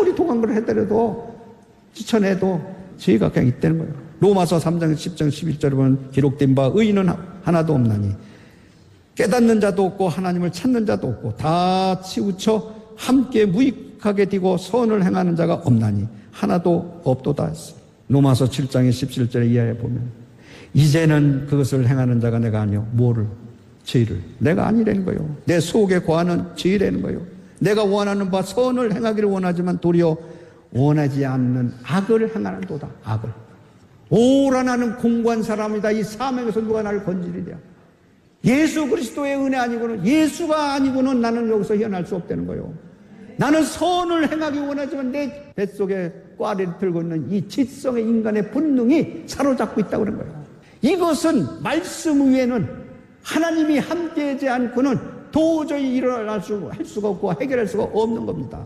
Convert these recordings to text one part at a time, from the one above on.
아무리 도강을 해더라도 지쳐내도 죄가 그냥 있다는 거예요. 로마서 3장 10장 11절에 보면 기록된 바 의인은 하나도 없나니 깨닫는 자도 없고 하나님을 찾는 자도 없고 다 치우쳐 함께 무익하게 되고 선을 행하는 자가 없나니 하나도 없도다 했어요. 로마서 7장의 17절에 이하에 보면 이제는 그것을 행하는 자가 내가 아니요 뭐를? 죄를. 내가 아니라는 거예요. 내 속에 거하는 죄라는 거예요. 내가 원하는 바 선을 행하기를 원하지만 도리어 원하지 않는 악을 행하는 도다. 악을. 오라 나는 공고한 사람이다. 이 사명에서 누가 나를 건지리랴. 예수 그리스도의 은혜 아니고는, 예수가 아니고는 나는 여기서 헤어날 수 없다는 거예요. 나는 선을 행하기 원하지만 내 뱃속에 꽈리를 들고 있는 이 지성의 인간의 본능이 사로잡고 있다고 그런 거예요. 이것은 말씀 위에는 하나님이 함께하지 않고는 도저히 할 수가 없고 해결할 수가 없는 겁니다.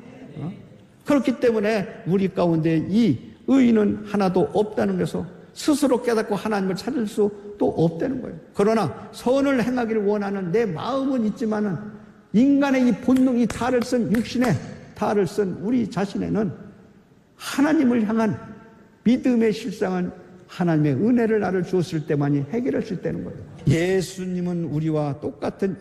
그렇기 때문에 우리 가운데 이 의인은 하나도 없다는 것에서 스스로 깨닫고 하나님을 찾을 수도 없다는 거예요. 그러나 선을 행하기를 원하는 내 마음은 있지만은 인간의 이 본능, 이 탈을 쓴 육신의 탈을 쓴 우리 자신에는 하나님을 향한 믿음의 실상은 하나님의 은혜를 나를 주었을 때만이 해결할 수 있다는 거예요. 예수님은 우리와 똑같은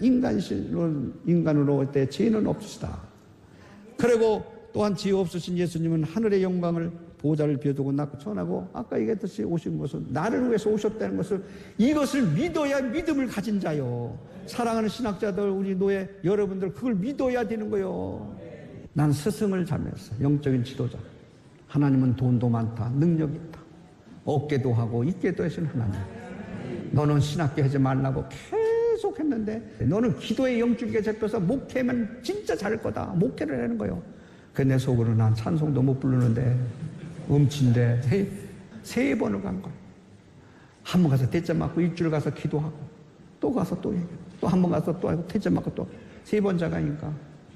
인간으로 올 때 죄는 없으시다. 그리고 또한 죄 없으신 예수님은 하늘의 영광을 보좌를 비워두고 낳고 천하고 아까 얘기했듯이 오신 것은 나를 위해서 오셨다는 것을 이것을 믿어야 믿음을 가진 자요. 사랑하는 신학자들 우리 노예 여러분들 그걸 믿어야 되는 거예요. 난 스승을 잘했어. 영적인 지도자. 하나님은 돈도 많다. 능력이 있다. 얻게도 하고 있게도 하신 하나님. 너는 신학교 하지 말라고 계속 했는데 너는 기도의 영적이게 잡혀서 목회면 진짜 잘할 거다. 목회를 하는 거예요. 그 내 속으로 난 찬송도 못 부르는데 음치인데 세 번을 간 거예요. 한 번 가서 대짜 맞고 일주일 가서 기도하고 또 가서 또 얘기하고 또 한 번 가서 또 하고 대짜 맞고 또 세 번 자가니까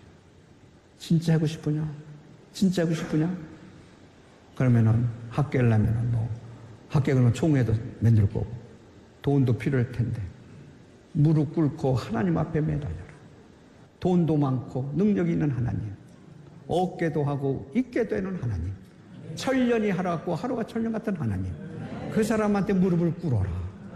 진짜 하고 싶으냐? 진짜 하고 싶으냐? 그러면은 학교를 하면은 뭐 학교 그러면 총회도 만들 거고 돈도 필요할 텐데 무릎 꿇고 하나님 앞에 매달려라. 돈도 많고 능력이 있는 하나님. 얻게도 하고 있게도 하는 하나님. 천년이 하루같고 하루가 천년 같은 하나님. 그 사람한테 무릎을 꿇어라.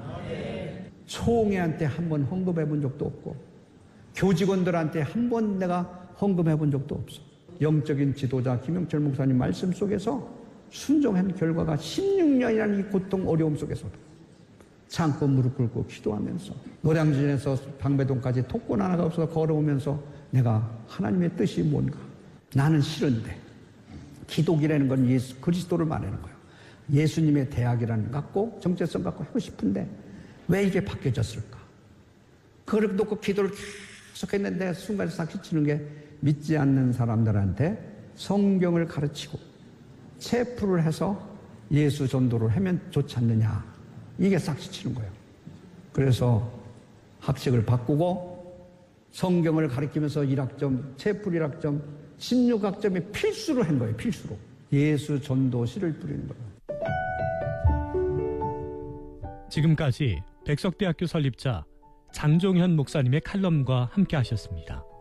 총회한테 한 번 헌금해 본 적도 없고 교직원들한테 한 번 내가 헌금해 본 적도 없어. 영적인 지도자 김영철 목사님 말씀 속에서 순종한 결과가 16년이라는 이 고통 어려움 속에서도 참고 무릎 꿇고 기도하면서 노량진에서 방배동까지 독건 하나가 없어서 걸어오면서 내가 하나님의 뜻이 뭔가 나는 싫은데 기독이라는 건 예수 그리스도를 말하는 거예요. 예수님의 대학이라는 갖고 정체성 갖고 하고 싶은데 왜 이게 바뀌어졌을까? 그걸 놓고 기도를 계속 했는데 순간에 사기치는 게 믿지 않는 사람들한테 성경을 가르치고 체프를 해서 예수 전도를 하면 좋지 않느냐. 이게 싹지치는 거예요. 그래서 학식을 바꾸고 성경을 가르치면서 1학점, 체프 1학점, 16학점이 필수로 한 거예요. 필수로. 예수 전도 씨를 뿌리는 거예요. 지금까지 백석대학교 설립자 장종현 목사님의 칼럼과 함께 하셨습니다.